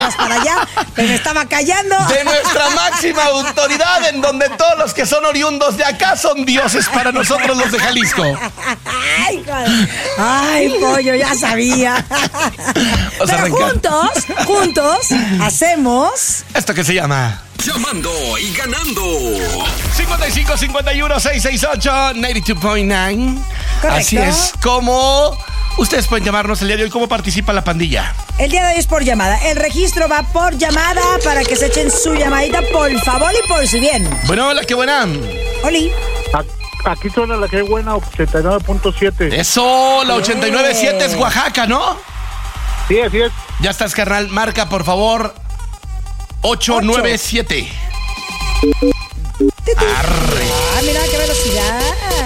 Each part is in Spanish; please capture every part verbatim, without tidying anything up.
para allá, que me estaba callando. De nuestra máxima autoridad, en donde todos los que son oriundos de acá son dioses para nosotros los de Jalisco. Ay, ay, pollo, ya sabía. Pero juntos, juntos, hacemos esto que se llama Llamando y ganando. cincuenta y cinco, cincuenta y uno, seiscientos sesenta y ocho, noventa y dos punto nueve. Así es como ustedes pueden llamarnos el día de hoy. ¿Cómo participa la pandilla? El día de hoy es por llamada. El registro va por llamada para que se echen su llamadita, por favor y por su bien. Bueno, hola, qué buena. Oli. Aquí suena la que buena, ochenta y nueve punto siete. Eso, la ochenta y nueve punto siete es Oaxaca, ¿no? Sí, así es. Ya estás, carnal. Marca, por favor, ocho nueve siete. Arre. Ah, mira qué velocidad.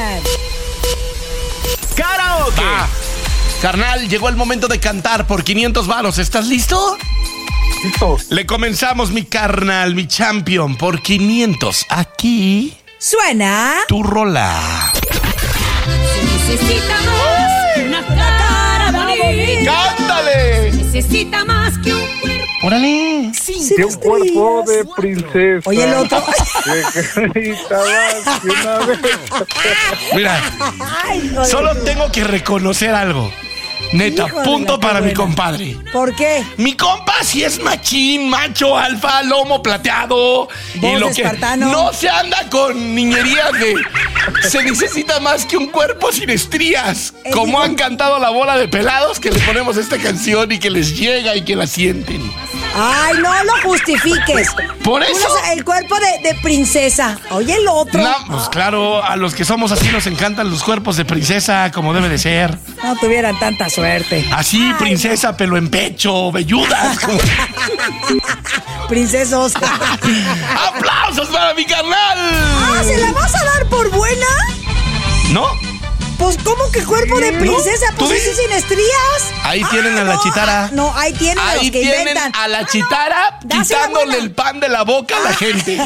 ¡Karaoke! Va. Carnal, llegó el momento de cantar por quinientos varos. ¿Estás listo? Listo. Le comenzamos, mi carnal, mi champion, por quinientos. Aquí suena tu rola. Se necesita más que una cara bonita. ¡Cántale! Necesita más que un cuerpo. ¡Órale! Sí, De un cuerpo de princesa. Oye, el otro. Necesita más que una vez. Mira, Ay, joder. solo tengo que reconocer algo. Neta, Híjole, punto qué para mi buena. compadre. ¿Por qué? Mi compa sí es machín, macho, alfa, lomo plateado. Voz y lo de que espartano. no se anda con niñerías de se necesita más que un cuerpo sin estrías. El Como hijo- han cantado la bola de pelados que le ponemos esta canción y que les llega y que la sienten. Ay, no lo justifiques. Por Tú eso. los- el cuerpo de, de princesa. Oye, el otro. No, pues claro, a los que somos así nos encantan los cuerpos de princesa, como debe de ser. No tuvieran tanta suerte. Así, Ay, princesa, pelo en pecho, velludas. como- Princesos. ¡Aplausos para mi carnal! Ah, ¿se la vas a dar por buena? ¿No? Pues, ¿cómo que cuerpo de princesa? ¿Tú Pues, dices? ese sin estrías. Ahí Ah, tienen a la no, chitara. ah, no, ahí tienen a Ahí los que tienen inventan. a la Ah, no, chitara dásela quitándole buena. el pan de la boca a la gente.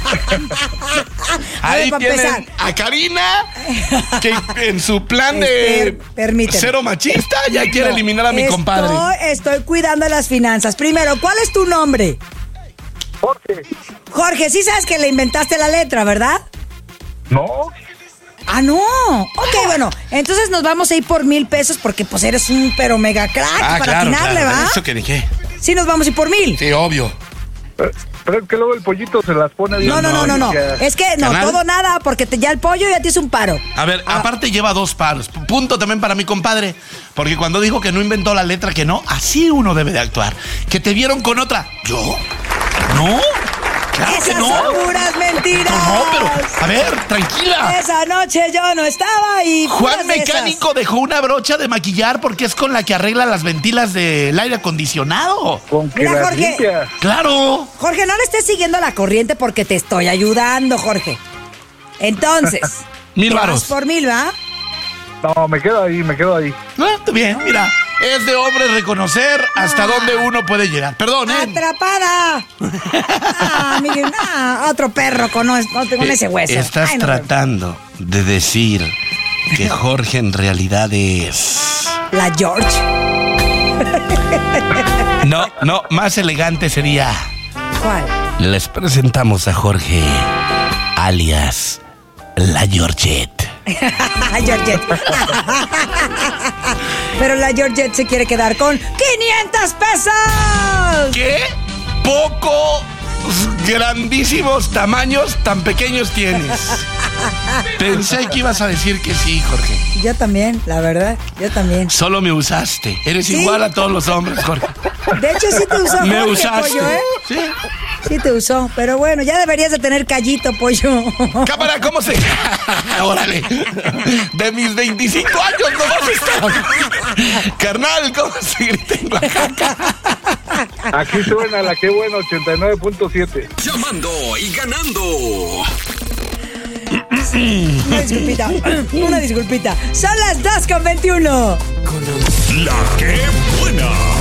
A ver, Ahí para tienen empezar. a Karina, que en su plan de Per- permíteme. cero machista ya quiere No, eliminar a mi estoy, compadre. Estoy cuidando las finanzas. Primero, ¿cuál es tu nombre? Jorge. Jorge, sí sabes que le inventaste la letra, ¿verdad? No. Ah, no. Ok, bueno, entonces nos vamos a ir por mil pesos porque pues eres un pero mega crack Ah, para claro, atinarle, claro. ¿va? Eso que dije. Sí, nos vamos a ir por mil. Sí, obvio. Pero, pero es que luego el pollito se las pone bien. No, no, no, no, no. ya. Es que no, ¿Canal? todo nada, porque te- ya el pollo ya te hizo un paro. A ver, Ah. aparte lleva dos paros. Punto también para mi compadre. Porque cuando dijo que no inventó la letra que no, así uno debe de actuar. Que te vieron con otra. ¿Yo? ¿No? Claro que Esas no. son puras mentiras. No, pero, a ver, tranquila. Esa noche yo no estaba y puras Juan de esas. Mecánico dejó una brocha de maquillar porque es con la que arregla las ventilas del aire acondicionado. Con que Mira, las Jorge. limpia. Claro. Jorge, no le estés siguiendo la corriente porque te estoy ayudando, Jorge. Entonces, Mil te vas varos. por mil, ¿va? No, me quedo ahí, me quedo ahí. Ah, está bien, mira. Es de hombre reconocer hasta dónde uno puede llegar. Perdón, ¿eh? ¡Atrapada! Ah, Miguel, ah, otro perro con, con, con ese hueso. Estás Ay, no, tratando de decir que Jorge en realidad es... La George. No, no, más elegante sería... ¿Cuál? Les presentamos a Jorge, alias la Georgette. Georgette. Pero la Georgette se quiere quedar con quinientos pesos. ¿Qué pocos grandísimos tamaños tan pequeños tienes? Pensé que ibas a decir que sí, Jorge. Yo también, la verdad, yo también. Solo me usaste. Eres ¿Sí? igual a todos los hombres, Jorge. De hecho, sí te usó Me Jorge, usaste. pollo, ¿eh? Sí. Sí te usó, pero bueno, ya deberías de tener callito, pollo. Cámara, ¿cómo se...? Órale. De mis veinticinco años no vas a estar. Carnal, ¿cómo se grita en Oaxaca? Aquí suena la que buena, ochenta y nueve punto siete. Llamando y ganando. Una disculpita, una disculpita. Son las dos con veintiuno. La que buena.